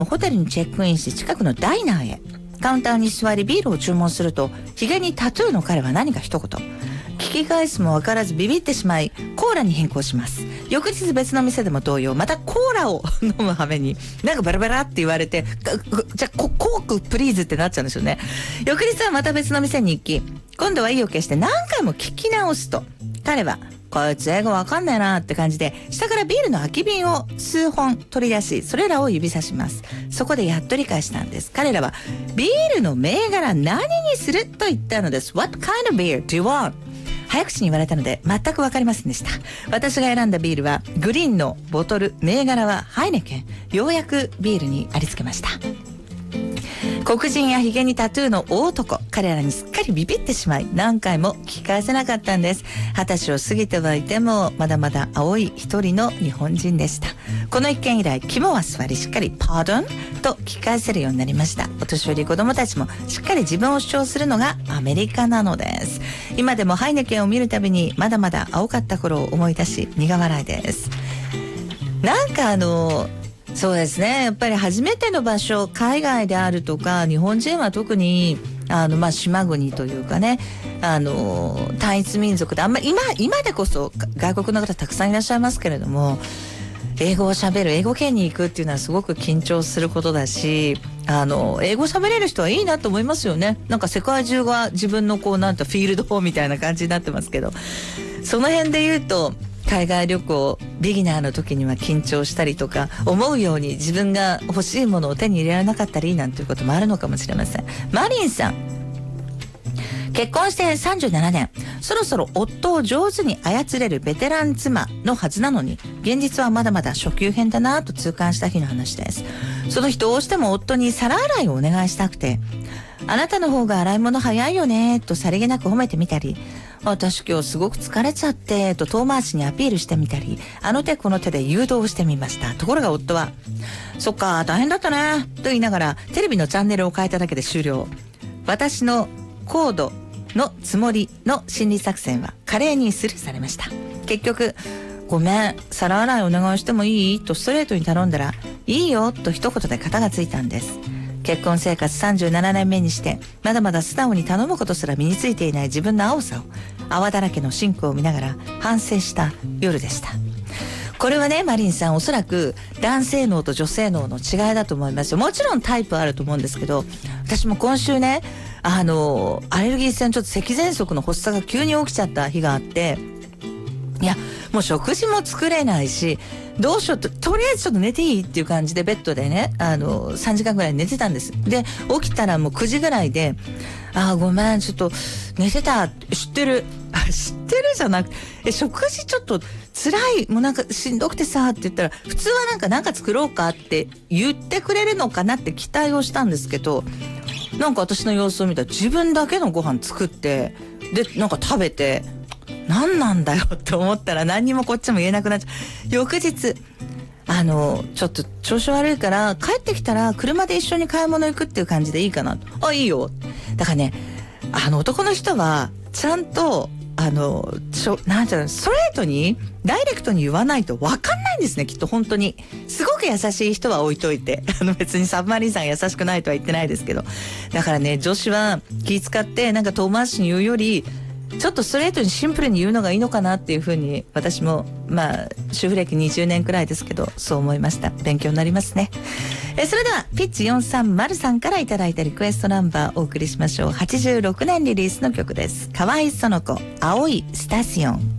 ホテルにチェックインして近くのダイナーへ。カウンターに座りビールを注文すると、ひげにタトゥーの彼は何か一言。聞き返すも分からずビビってしまい、コーラに変更します。翌日別の店でも同様、またコーラを飲む羽目に、なんかバラバラって言われて、じゃあコークプリーズってなっちゃうんですよね。翌日はまた別の店に行き、今度は意を決して何回も聞き直すと、彼は、こいつ英語わかんないなって感じで、下からビールの空き瓶を数本取り出し、それらを指さします。そこでやっと理解したんです。彼らは、ビールの銘柄何にすると言ったのです。What kind of beer do you want? 早口に言われたので全く分かりませんでした。私が選んだビールはグリーンのボトル、銘柄はハイネケン。ようやくビールにありつけました。黒人やヒゲにタトゥーの大男、彼らにすっかりビビってしまい、何回も聞き返せなかったんです。20歳を過ぎてはいてもまだまだ青い一人の日本人でした。この一件以来、肝は座り、しっかりパードンと聞き返せるようになりました。お年寄り子供たちもしっかり自分を主張するのがアメリカなのです。今でもハイネケンを見るたびにまだまだ青かった頃を思い出し苦笑いです。なんかそうですね、やっぱり初めての場所、海外であるとか、日本人は特に島国というかね、単一民族で、あんまり今でこそ外国の方たくさんいらっしゃいますけれども、英語を喋る、英語圏に行くっていうのはすごく緊張することだし、英語喋れる人はいいなと思いますよね。なんか世界中が自分のなんてフィールドみたいな感じになってますけど、その辺で言うと、海外旅行ビギナーの時には緊張したりとか、思うように自分が欲しいものを手に入れられなかったりなんていうこともあるのかもしれません。マリンさん、結婚して37年、そろそろ夫を上手に操れるベテラン妻のはずなのに、現実はまだまだ初級編だなと痛感した日の話です。その日どうしても夫に皿洗いをお願いしたくて、あなたの方が洗い物早いよねとさりげなく褒めてみたり、私今日すごく疲れちゃってと遠回しにアピールしてみたり、あの手この手で誘導してみました。ところが夫は、そっか大変だったねと言いながらテレビのチャンネルを変えただけで終了。私の高度のつもりの心理作戦は華麗にスルーされました。結局、ごめん皿洗いお願いしてもいいとストレートに頼んだら、いいよと一言で片がついたんです。結婚生活37年目にしてまだまだ素直に頼むことすら身についていない自分の青さを、泡だらけのシンクを見ながら反省した夜でした。これはね、マリンさん、おそらく男性脳と女性脳の違いだと思いますよ。もちろんタイプあると思うんですけど、私も今週ね、アレルギー性のちょっと咳喘息の発作が急に起きちゃった日があって、いやもう食事も作れないし、どうしようとりあえずちょっと寝ていいっていう感じでベッドでね、3時間ぐらい寝てたんです。で起きたらもう9時ぐらいで、ごめんちょっと寝てた、知ってる知ってるじゃなくて、食事ちょっと辛い、もうなんかしんどくてさって言ったら、普通はなんか作ろうかって言ってくれるのかなって期待をしたんですけど、なんか私の様子を見たら自分だけのご飯作って、でなんか食べて、何なんだよって思ったら何にもこっちも言えなくなっちゃう。翌日ちょっと調子悪いから帰ってきたら車で一緒に買い物行くっていう感じでいいかなと。いいよ。だからね、男の人はちゃんとなんていうの、ストレートにダイレクトに言わないと分かんないんですね、きっと。本当にすごく優しい人は置いといて、別にサブマリンさんが優しくないとは言ってないですけど、だからね、女子は気遣ってなんか遠回しに言うより、ちょっとストレートにシンプルに言うのがいいのかなっていうふうに、私も主婦歴20年くらいですけどそう思いました。勉強になりますね。それではピッチ430さんからいただいたリクエストナンバーお送りしましょう。86年リリースの曲です。河合園子、青いスタシオン。